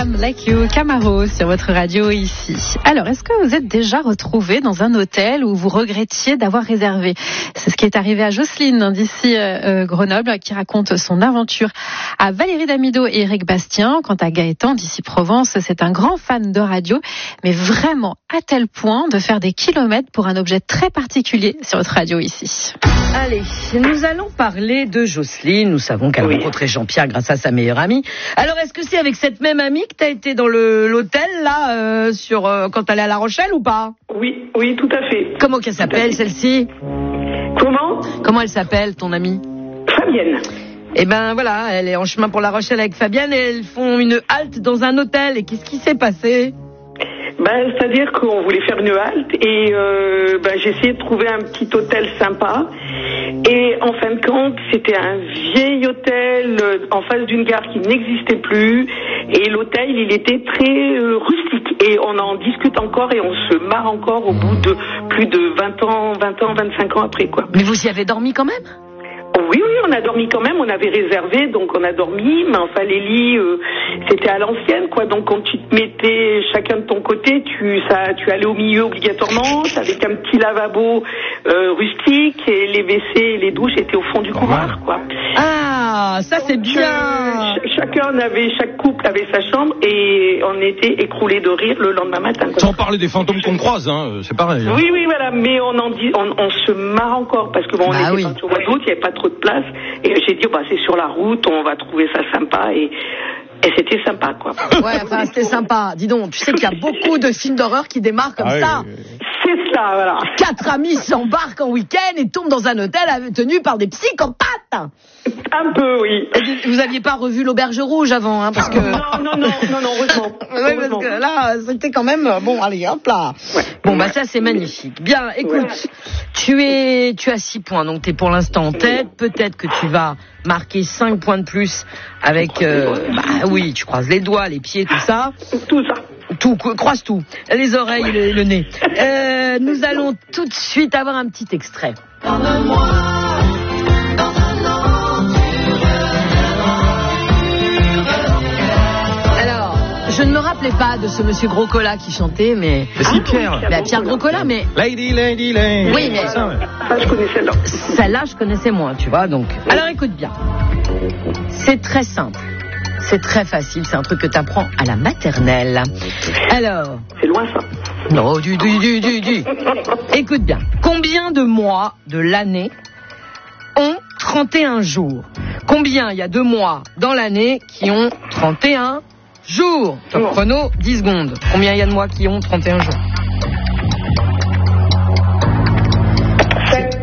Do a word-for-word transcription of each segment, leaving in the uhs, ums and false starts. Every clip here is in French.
I'm Like You, Camaro sur votre radio ici. Alors, est-ce que vous êtes déjà retrouvé dans un hôtel où vous regrettiez d'avoir réservé? C'est ce qui est arrivé à Jocelyne d'ici euh, Grenoble, qui raconte son aventure. À Valérie Damido et Eric Bastien, quant à Gaëtan d'ici Provence, c'est un grand fan de radio, mais vraiment à tel point de faire des kilomètres pour un objet très particulier sur votre radio ici. Allez, nous allons parler de Jocelyne. Nous savons qu'elle a oui. rencontré Jean-Pierre grâce à sa meilleure amie. Alors, est-ce que c'est avec cette même amie que tu as été dans le, l'hôtel, là, euh, sur, euh, quand tu allais à La Rochelle ou pas? Oui, oui, tout à fait. Comment qu'elle s'appelle, celle-ci? Comment? Comment elle s'appelle, ton amie? Fabienne. Eh ben voilà, elle est en chemin pour La Rochelle avec Fabienne et elles font une halte dans un hôtel. Et qu'est-ce qui s'est passé? Ben, c'est-à-dire qu'on voulait faire une halte et euh, ben, j'ai essayé de trouver un petit hôtel sympa. Et en fin de compte, c'était un vieil hôtel euh, en face d'une gare qui n'existait plus. Et l'hôtel, il était très euh, rustique. Et on en discute encore et on se marre encore au bout de plus de vingt ans, vingt ans, vingt-cinq ans après, quoi. Mais vous y avez dormi quand même? Oui, oui, on a dormi quand même, on avait réservé, donc on a dormi, mais enfin les lits, euh, c'était à l'ancienne, quoi. Donc quand tu te mettais chacun de ton côté, tu ça, tu allais au milieu obligatoirement, avec un petit lavabo euh, rustique, et les W C et les douches étaient au fond du couloir, quoi. Ah, ça c'est donc, bien. Euh, ch- chacun avait, chaque couple avait sa chambre, et on était écroulés de rire le lendemain matin, quoi. Sans parler des fantômes qu'on croise, hein, c'est pareil. Hein. Oui, oui, voilà, mais on en dit, on, on se marre encore, parce que bon, on bah était oui. parti au mois d'août, il n'y avait pas trop de place, et j'ai dit, oh, bah, c'est sur la route, on va trouver ça sympa, et, et c'était sympa, quoi. Ouais, enfin, c'était sympa. Dis donc, tu sais qu'il y a beaucoup de films d'horreur qui démarrent comme ah, ça. Oui, oui. C'est ça, voilà. Quatre amis s'embarquent en week-end et tombent dans un hôtel tenu par des psychopathes. Un peu, oui. Et vous aviez pas revu l'Auberge Rouge avant, hein, parce que... Non, non, non, non, non, heureusement. Oui, parce que là, c'était quand même... Bon, allez, hop là. Ouais. Bon, bah ça, c'est magnifique. Bien, écoute, ouais. tu es, tu as six points, donc t'es pour l'instant en tête. Peut-être que tu vas marquer cinq points de plus avec... Euh, bah oui, tu croises les doigts, les pieds, tout ça. Tout ça. Tout, croise tout. Les oreilles, le, le nez. Euh, nous allons tout de suite avoir un petit extrait. Emmène-moi dans un Alors, je ne me rappelais pas de ce monsieur Groscola qui chantait, mais... Mais si, Pierre. Bah, Pierre Groscola, mais... Lady, lady, lady. Oui, mais... Ça, je connaissais là. Celle-là, je connaissais moins, tu vois, donc... Alors, écoute bien. C'est très simple. C'est très facile, c'est un truc que tu apprends à la maternelle. Alors... C'est loin, ça. Non, du, du, du, du, du. Écoute bien. Combien de mois de l'année ont trente et un jours? Combien il y a de mois dans l'année qui ont trente et un jours? Top chrono, dix secondes. Combien il y a de mois qui ont trente et un jours? sept.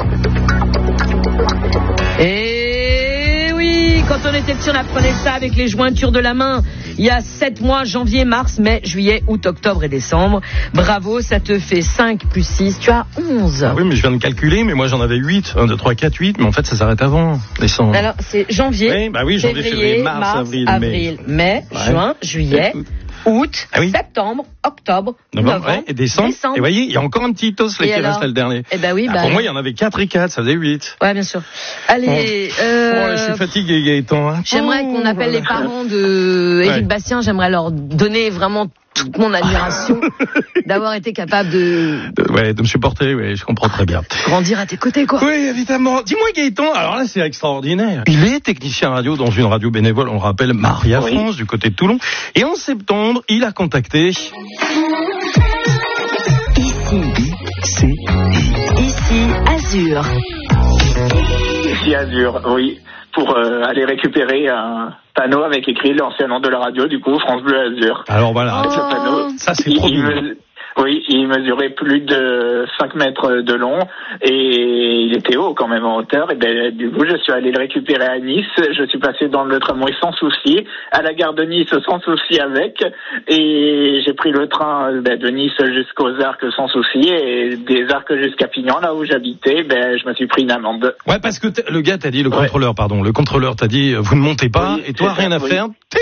Et oui, quand on était petit, on apprenait ça avec les jointures de la main. Il y a sept mois, janvier, mars, mai, juillet, août, octobre et décembre. Bravo, ça te fait cinq plus six, tu as onze. Ah oui, mais je viens de calculer, mais moi j'en avais huit. un, deux, trois, quatre, huit, mais en fait ça s'arrête avant, décembre. Alors, c'est janvier, oui, bah oui, janvier, février, février, mars, mars, avril, avril, mai, mai ouais. juin, juillet, août, ah oui. septembre, octobre, novembre, ouais, et décembre. décembre. Et vous voyez, il y a encore un petit os là qui reste là, le dernier. Eh ben oui, ah, bah, pour moi, il y en avait quatre et quatre, ça faisait huit. Ouais, bien sûr. Allez, bon. euh... oh, je suis fatigué, Gaëtan. Hein. J'aimerais qu'on appelle les parents de Éric ouais. Bastien, j'aimerais leur donner vraiment toute mon admiration d'avoir été capable de... de... Ouais, de me supporter, oui, je comprends très bien. Grandir à tes côtés, quoi. Oui, évidemment. Dis-moi, Gaëtan, alors là, c'est extraordinaire. Il est technicien radio dans une radio bénévole, on le rappelle, Maria oui. France, du côté de Toulon. Et en septembre, il a contacté... Ici. Ici. Ici, Azur. Ici, Azur, oui. Pour euh, aller récupérer un panneau avec écrit l'ancien nom de la radio, du coup, France Bleu Azur. Alors voilà, oh. ce panneau, ça c'est trop il, bien. Me... Oui, il mesurait plus de cinq mètres de long et il était haut quand même en hauteur. Et ben, du coup, je suis allé le récupérer à Nice. Je suis passé dans le tramway sans souci, à la gare de Nice sans souci avec. Et j'ai pris le train ben, de Nice jusqu'aux Arcs sans souci. Et des Arcs jusqu'à Pignan, là où j'habitais, ben, je me suis pris une amende. Ouais, parce que le gars t'a dit, le contrôleur, ouais. pardon, le contrôleur t'a dit, vous ne montez pas, oui, et toi, rien à oui. faire.